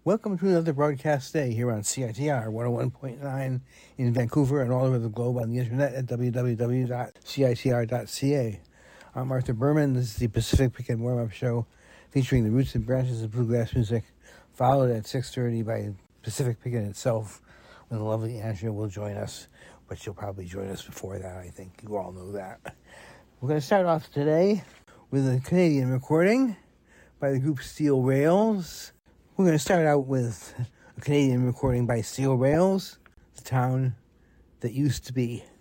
Welcome to another broadcast day here on CITR 101.9 in Vancouver and all over the globe on the internet at www.citr.ca. I'm Arthur Berman. This is the Pacific Picket Warm-Up Show featuring the roots and branches of bluegrass music, followed at 6:30 by Pacific Picket itself when the lovely Andrea will join us, but she'll probably join us before that, I think. You all know that. We're going to start off today with a Canadian recording by the group Steel Rails. We're going to start out with a Canadian recording by Steel Rails, The Town That Used to Be.